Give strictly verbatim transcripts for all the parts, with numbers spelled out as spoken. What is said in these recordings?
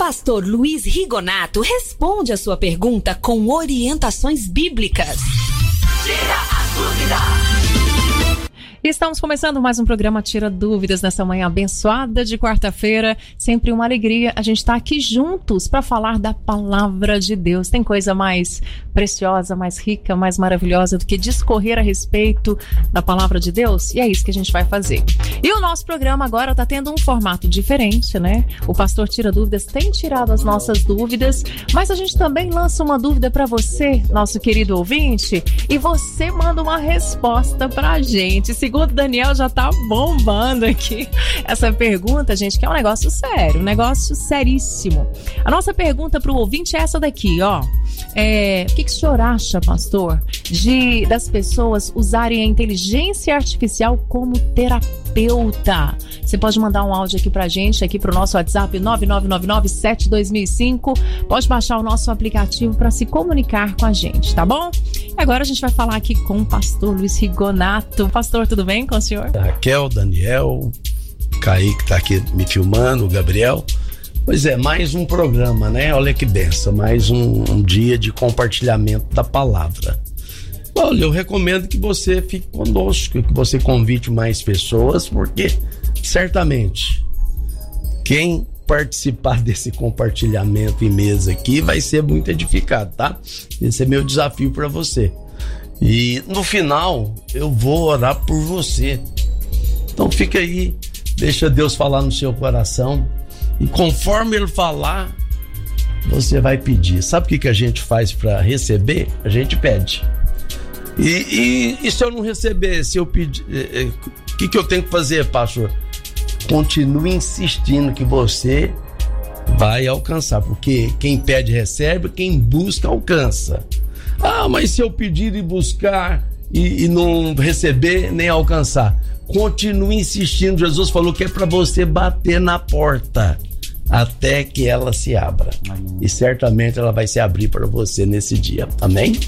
Pastor Luiz Rigonato responde a sua pergunta com orientações bíblicas. Tira a dúvida. Estamos começando mais um programa Tira Dúvidas nessa manhã abençoada de quarta-feira. Sempre uma alegria a gente estar aqui juntos para falar da palavra de Deus. Tem coisa mais preciosa, mais rica, mais maravilhosa do que discorrer a respeito da palavra de Deus? E é isso que a gente vai fazer. E o nosso programa agora está tendo um formato diferente, né? O Pastor Tira Dúvidas tem tirado as nossas dúvidas, mas a gente também lança uma dúvida para você, nosso querido ouvinte, e você manda uma resposta para a gente. Segundo Daniel, já tá bombando aqui essa pergunta, gente, que é um negócio sério, um negócio seríssimo. A nossa pergunta para o ouvinte é essa daqui, ó. É, o que, que o senhor acha, pastor, de das pessoas usarem a inteligência artificial como terapeuta? Você pode mandar um áudio aqui pra gente, aqui pro nosso WhatsApp nove nove nove nove sete dois mil e cinco. Pode baixar o nosso aplicativo para se comunicar com a gente, tá bom? E agora a gente vai falar aqui com o pastor Luiz Rigonato. Pastor, tudo bem com o senhor? Raquel, Daniel, Kaique tá aqui me filmando, o Gabriel. Pois é, mais um programa, né? Olha que benção, mais um, um dia de compartilhamento da palavra. Olha, eu recomendo que você fique conosco, que você convide mais pessoas, porque certamente quem participar desse compartilhamento em mesa aqui vai ser muito edificado, tá? Esse é meu desafio para você. E no final eu vou orar por você. Então fica aí, deixa Deus falar no seu coração. E conforme Ele falar, você vai pedir. Sabe o que, que a gente faz para receber? A gente pede. E, e, e se eu não receber, se eu pedir, o que, que eu tenho que fazer, pastor? Continue insistindo que você vai alcançar. Porque quem pede recebe, quem busca alcança. Ah, mas se eu pedir e buscar e, e não receber, nem alcançar. Continue insistindo. Jesus falou que é para você bater na porta até que ela se abra. Amém. E certamente ela vai se abrir para você nesse dia. Amém?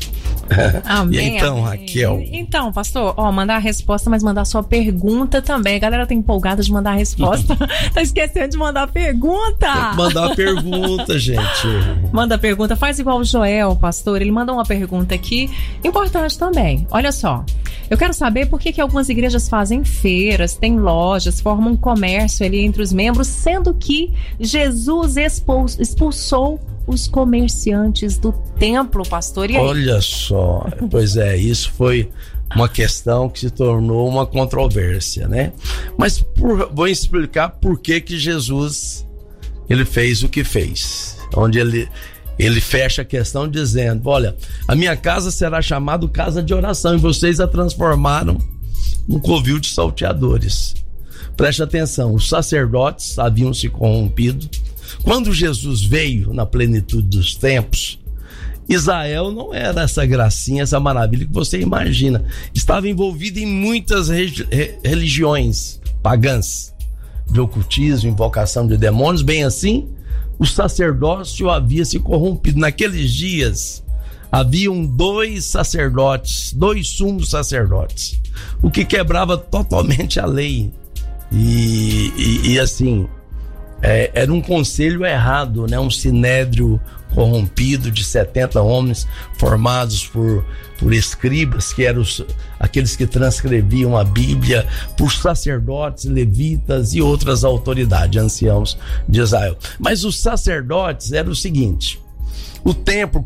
Amém. E então, amém. Raquel? Então, pastor, ó, mandar a resposta, mas mandar a sua pergunta também. A galera tá empolgada de mandar a resposta. Tá esquecendo de mandar a pergunta. Tem que mandar a pergunta, gente. Manda a pergunta. Faz igual o Joel, pastor. Ele mandou uma pergunta aqui, importante também. Olha só. Eu quero saber por que que algumas igrejas fazem feiras, têm lojas, formam um comércio ali entre os membros, sendo que Jesus expulsou, expulsou os comerciantes do templo, pastor. E aí? Olha só, pois é, isso foi uma questão que se tornou uma controvérsia, né? Mas por, vou explicar por que que Jesus ele fez o que fez, onde ele ele fecha a questão dizendo: olha, a minha casa será chamada casa de oração e vocês a transformaram num covil de salteadores. Preste atenção, os sacerdotes haviam se corrompido. Quando Jesus veio na plenitude dos tempos, Israel não era essa gracinha, essa maravilha que você imagina. Estava envolvido em muitas regi- religiões pagãs, de ocultismo, invocação de demônios, bem assim, o sacerdócio havia se corrompido. Naqueles dias, haviam dois sacerdotes, dois sumos sacerdotes, o que quebrava totalmente a lei. E, e, e assim, é, era um conselho errado, né? Um sinédrio corrompido de setenta homens formados por, por escribas, que eram os, aqueles que transcreviam a Bíblia, por sacerdotes, levitas e outras autoridades, anciãos de Israel. Mas os sacerdotes era o seguinte: o templo